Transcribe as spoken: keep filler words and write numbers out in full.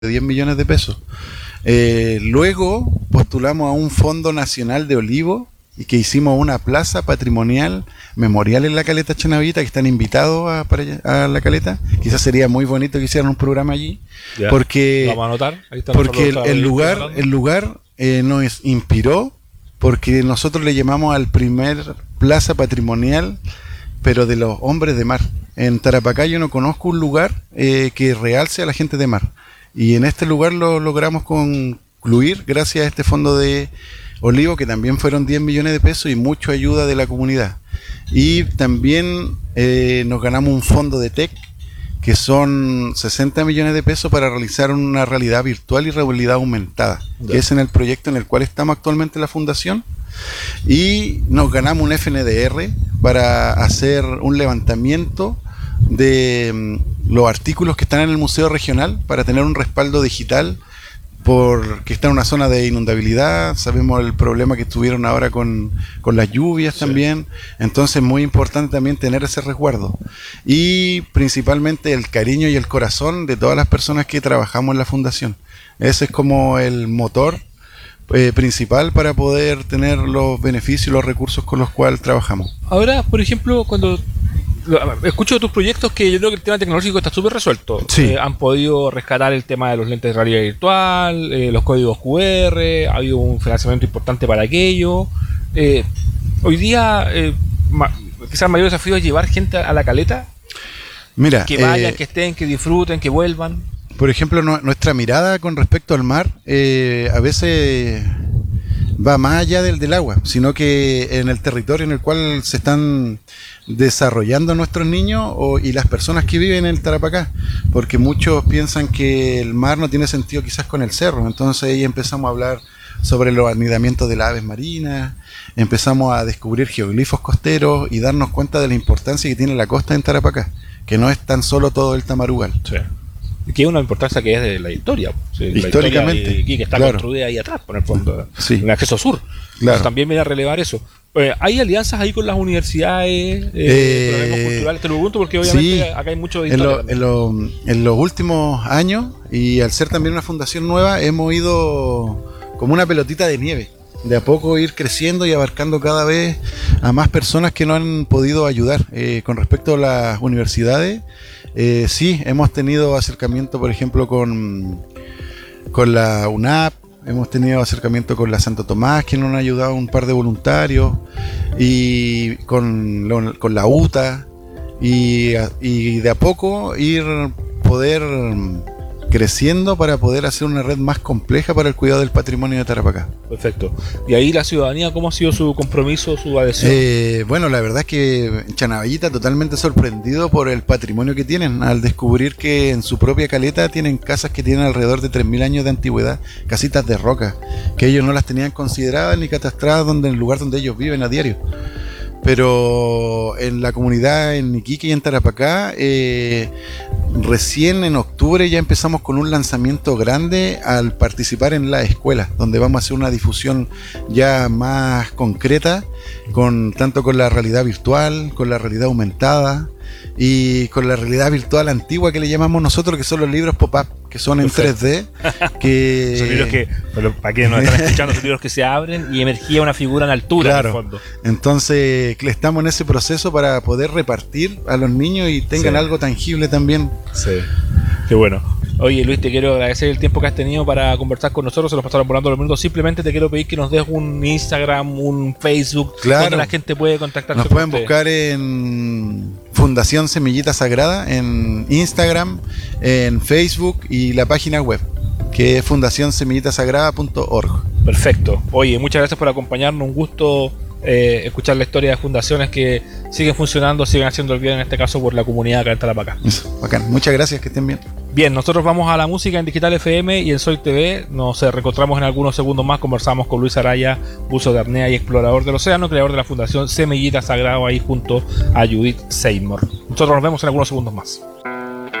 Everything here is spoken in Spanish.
diez millones de pesos. Eh, luego postulamos a un Fondo Nacional de Olivo y que hicimos una plaza patrimonial memorial en la Caleta Chanavita, que están invitados a, para allá, a la Caleta. Quizás sería muy bonito que hicieran un programa allí, ya, porque, vamos a anotar. Ahí está, porque el, el lugar, el lugar eh, nos inspiró, porque nosotros le llamamos al primer plaza patrimonial, pero de los hombres de mar. En Tarapacá yo no conozco un lugar eh, que realce a la gente de mar. Y en este lugar lo logramos concluir gracias a este fondo de olivo, que también fueron diez millones de pesos y mucha ayuda de la comunidad. Y también eh, nos ganamos un fondo de T E C, que son sesenta millones de pesos para realizar una realidad virtual y realidad aumentada, ya, que es en el proyecto en el cual estamos actualmente en la fundación. Y nos ganamos un F N D R para hacer un levantamiento de um, los artículos que están en el Museo Regional, para tener un respaldo digital, porque está en una zona de inundabilidad. Sabemos el problema que tuvieron ahora con, con las lluvias, sí, también. Entonces es muy importante también tener ese resguardo. Y principalmente el cariño y el corazón de todas las personas que trabajamos en la fundación. Ese es como el motor eh, principal para poder tener los beneficios y los recursos con los cuales trabajamos. Ahora, por ejemplo, cuando escucho de tus proyectos, que yo creo que el tema tecnológico está súper resuelto. Sí. Eh, han podido rescatar el tema de los lentes de realidad virtual, eh, los códigos cu erre, ha habido un financiamiento importante para aquello. Eh, hoy día, eh, ma, quizás el mayor desafío es llevar gente a la Caleta. Mira, que vayan, eh, que estén, que disfruten, que vuelvan. Por ejemplo, no, nuestra mirada con respecto al mar eh, a veces va más allá del, del agua, sino que en el territorio en el cual se están desarrollando nuestros niños o, y las personas que viven en el Tarapacá, porque muchos piensan que el mar no tiene sentido quizás con el cerro. Entonces ahí empezamos a hablar sobre los anidamientos de las aves marinas, empezamos a descubrir geoglifos costeros y darnos cuenta de la importancia que tiene la costa en Tarapacá, que no es tan solo todo el Tamarugal. Sí. Que es una importancia que es de la historia, sí, históricamente, la historia y que está, claro, construida ahí atrás, por el fondo, sí, en el acceso sur. Claro. Entonces, también viene a relevar eso. Eh, ¿Hay alianzas ahí con las universidades, eh, eh, programas culturales? Te lo pregunto porque obviamente sí, acá hay mucho de historia. En, lo, en, lo, en los últimos años, y al ser también una fundación nueva, hemos ido como una pelotita de nieve, de a poco ir creciendo y abarcando cada vez a más personas que nos han podido ayudar. Eh, con respecto a las universidades, eh, sí, hemos tenido acercamiento, por ejemplo, con, con la U N A P, hemos tenido acercamiento con la Santo Tomás, que nos han ayudado un par de voluntarios, y con, lo, con la U T A, y, y de a poco ir poder creciendo para poder hacer una red más compleja para el cuidado del patrimonio de Tarapacá. Perfecto. ¿Y ahí la ciudadanía cómo ha sido su compromiso, su adhesión? Eh, bueno, la verdad es que Chanavita totalmente sorprendido por el patrimonio que tienen, al descubrir que en su propia caleta tienen casas que tienen alrededor de tres mil años de antigüedad, casitas de roca, que ellos no las tenían consideradas ni catastradas donde, en el lugar donde ellos viven a diario. Pero en la comunidad en Iquique y en Tarapacá, eh, recién en octubre ya empezamos con un lanzamiento grande al participar en la escuela, donde vamos a hacer una difusión ya más concreta, con tanto con la realidad virtual, con la realidad aumentada y con la realidad virtual antigua que le llamamos nosotros, que son los libros pop-up, que son en tres D. Que son libros que, para quienes nos están escuchando, son libros que se abren y emergía una figura en altura, claro, en el fondo. Entonces estamos en ese proceso para poder repartir a los niños y tengan, sí, algo tangible también. Sí, qué bueno. Oye, Luis, te quiero agradecer el tiempo que has tenido para conversar con nosotros. Se nos pasaron volando los minutos. Simplemente te quiero pedir que nos des un Instagram, un Facebook, claro, donde la gente puede contactarse. Nos pueden buscar en Fundación Semillita Sagrada, en Instagram, en Facebook y la página web, que es fundación semillita sagrada punto org. Perfecto. Oye, muchas gracias por acompañarnos. Un gusto eh, escuchar la historia de fundaciones que siguen funcionando, siguen haciendo el bien, en este caso por la comunidad acá en Tarapacá. Eso, bacán. Muchas gracias, que estén bien. Bien, nosotros vamos a la música en Digital F M y en Soy T V. Nos eh, reencontramos en algunos segundos más. Conversamos con Luis Araya, buzo de apnea y explorador del océano, creador de la Fundación Semillita Sagrada, ahí junto a Judith Seymour. Nosotros nos vemos en algunos segundos más.